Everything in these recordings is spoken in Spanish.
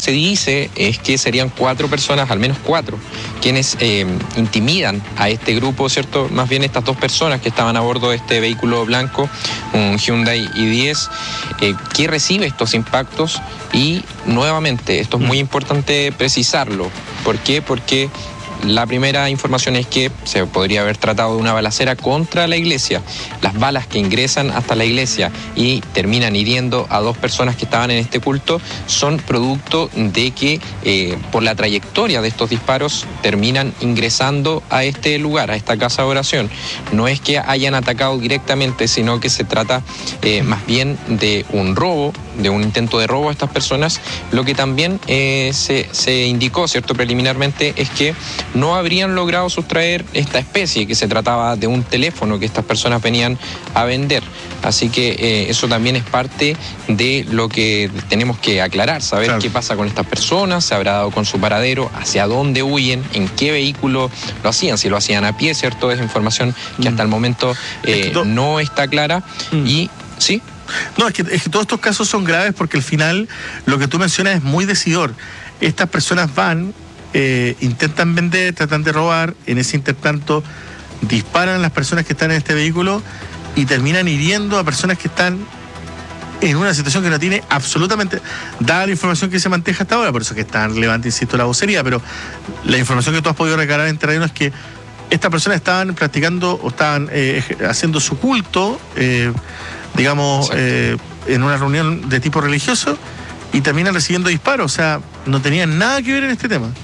se dice es que serían 4 personas, al menos 4, quienes intimidan a este grupo, ¿cierto? Más bien estas 2 personas que estaban a bordo de este vehículo blanco, un Hyundai i10, que recibe estos impactos. Y nuevamente, esto es muy importante precisarlo. ¿Por qué? Porque la primera información es que se podría haber tratado de una balacera contra la iglesia. Las balas que ingresan hasta la iglesia y terminan hiriendo a 2 personas que estaban en este culto son producto de que por la trayectoria de estos disparos terminan ingresando a este lugar, a esta casa de oración. No es que hayan atacado directamente, sino que se trata más bien de un robo, de un intento de robo a estas personas. Lo que también se indicó, ¿cierto?, preliminarmente, es que no habrían logrado sustraer esta especie, que se trataba de un teléfono que estas personas venían a vender. Así que eso también es parte de lo que tenemos que aclarar, saber qué pasa con estas personas, se habrá dado con su paradero, hacia dónde huyen, en qué vehículo lo hacían, si lo hacían a pie, ¿cierto? Es información que hasta el momento no está clara. Y, ¿sí? No, es que todos estos casos son graves porque al final lo que tú mencionas es muy decidor. Estas personas van, intentan vender, tratan de robar, en ese intertanto disparan a las personas que están en este vehículo y terminan hiriendo a personas que están en una situación que no tiene absolutamente, dada la información que se maneja hasta ahora, por eso que es tan relevante, insisto, la vocería, pero la información que tú has podido recabar en terreno es que estas personas estaban practicando o estaban haciendo su culto, digamos, en una reunión de tipo religioso, y terminan recibiendo disparos. O sea, no tenían nada que ver en este tema.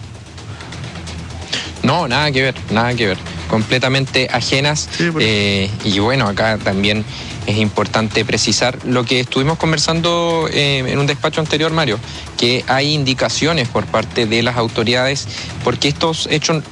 No, nada que ver, completamente ajenas. Sí, y bueno, acá también es importante precisar lo que estuvimos conversando en un despacho anterior, Mario, que hay indicaciones por parte de las autoridades, porque estos hechos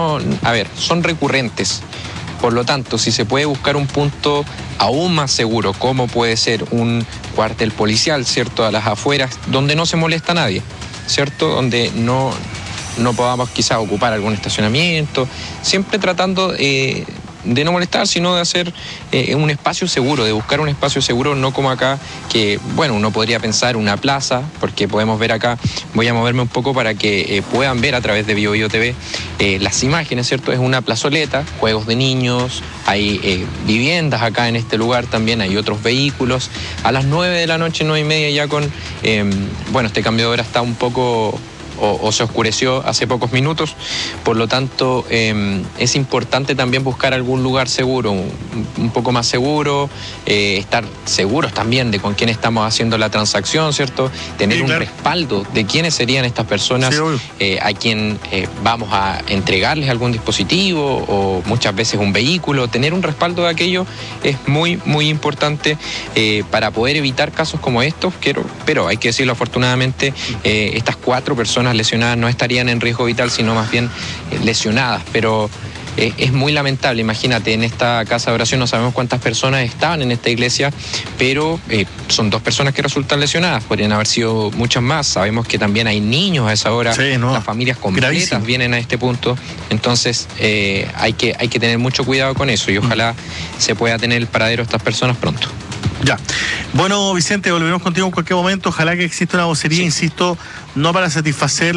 son recurrentes. Por lo tanto, si se puede buscar un punto aún más seguro, como puede ser un cuartel policial, ¿cierto?, a las afueras, donde no se molesta a nadie, ¿cierto?, donde no podamos quizás ocupar algún estacionamiento, siempre tratando de no molestar, sino de hacer un espacio seguro, de buscar un espacio seguro, no como acá, que bueno, uno podría pensar una plaza, porque podemos ver acá, voy a moverme un poco para que puedan ver a través de BioBio TV las imágenes, ¿cierto? Es una plazoleta, juegos de niños, hay viviendas acá en este lugar también, hay otros vehículos. A las 9 de la noche, 9:30 ya con, este cambio de hora está un poco o se oscureció hace pocos minutos, por lo tanto es importante también buscar algún lugar seguro, un poco más seguro, estar seguros también de con quién estamos haciendo la transacción, ¿cierto? Tener un respaldo de quiénes serían estas personas a quien vamos a entregarles algún dispositivo o muchas veces un vehículo. Tener un respaldo de aquello es muy, muy importante para poder evitar casos como estos, pero hay que decirlo, afortunadamente estas 4 personas lesionadas no estarían en riesgo vital, sino más bien lesionadas, pero es muy lamentable. Imagínate, en esta casa de oración no sabemos cuántas personas estaban en esta iglesia, pero son 2 personas que resultan lesionadas, podrían haber sido muchas más. Sabemos que también hay niños a esa hora, las familias completas vienen a este punto, entonces hay que tener mucho cuidado con eso y ojalá se pueda tener el paradero de estas personas pronto. Ya. Bueno, Vicente, volveremos contigo en cualquier momento. Ojalá que exista una vocería, insisto, no para satisfacer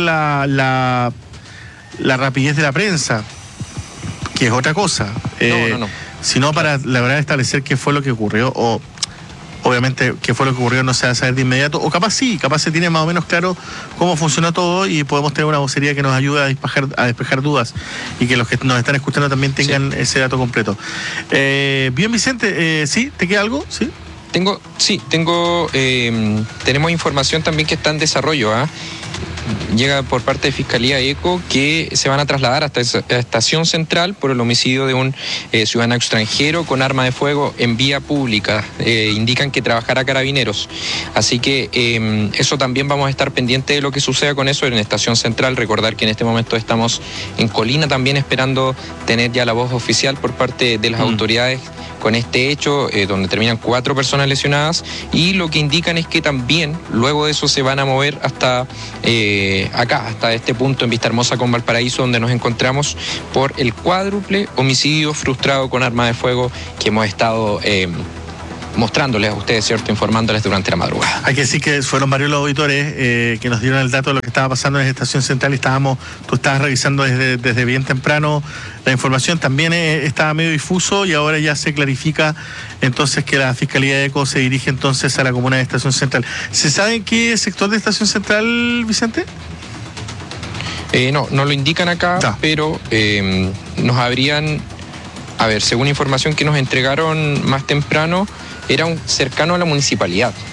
la rapidez de la prensa, que es otra cosa, sino para la verdad establecer qué fue lo que ocurrió, o obviamente qué fue lo que ocurrió no se va a saber de inmediato, o capaz se tiene más o menos claro cómo funciona todo y podemos tener una vocería que nos ayude a despejar dudas y que los que nos están escuchando también tengan ese dato completo. Bien, Vicente, ¿sí? ¿Te queda algo? ¿Sí? Tenemos información también que está en desarrollo, llega por parte de Fiscalía ECO que se van a trasladar hasta esa estación central por el homicidio de un ciudadano extranjero con arma de fuego en vía pública. Indican que trabajará Carabineros. Así que eso también vamos a estar pendientes de lo que suceda con eso en la estación central. Recordar que en este momento estamos en Colina también esperando tener ya la voz oficial por parte de las autoridades con este hecho, donde terminan 4 personas lesionadas, y lo que indican es que también luego de eso se van a mover hasta acá, hasta este punto en Vistahermosa con Valparaíso, donde nos encontramos por el cuádruple homicidio frustrado con arma de fuego que hemos estado mostrándoles a ustedes, ¿cierto?, informándoles durante la madrugada. Hay que decir que fueron varios los auditores que nos dieron el dato de lo que estaba pasando en la estación central y tú estabas revisando desde bien temprano la información. También estaba medio difuso y ahora ya se clarifica entonces que la Fiscalía de ECO se dirige entonces a la comuna de Estación Central. ¿Se sabe en qué sector de Estación Central, Vicente? No lo indican acá, no. Pero nos habrían, según información que nos entregaron más temprano, era cercano a la municipalidad.